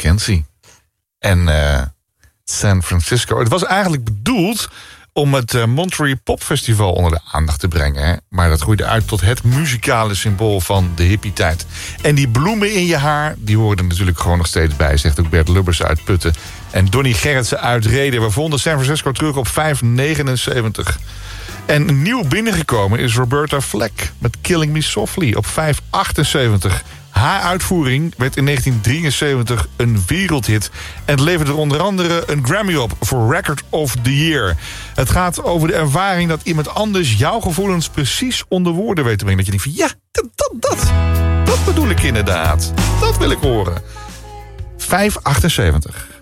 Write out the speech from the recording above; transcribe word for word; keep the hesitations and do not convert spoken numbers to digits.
McKenzie. En uh, San Francisco. Het was eigenlijk bedoeld om het uh, Monterey Pop Festival onder de aandacht te brengen. Hè? Maar dat groeide uit tot het muzikale symbool van de hippie-tijd. En die bloemen in je haar, die horen er natuurlijk gewoon nog steeds bij, zegt ook Bert Lubbers uit Putten. En Donnie Gerritsen uit Rheden. We vonden San Francisco terug op vijf negenenzeventig. En nieuw binnengekomen is Roberta Fleck met Killing Me Softly op vijf achtenzeventig. Haar uitvoering werd in negentien drieënzeventig een wereldhit en leverde er onder andere een Grammy op voor Record of the Year. Het gaat over de ervaring dat iemand anders jouw gevoelens precies onder woorden weet te brengen. Dat je denkt van ja, dat, dat, dat, dat bedoel ik inderdaad. Dat wil ik horen. vijf achtenzeventig.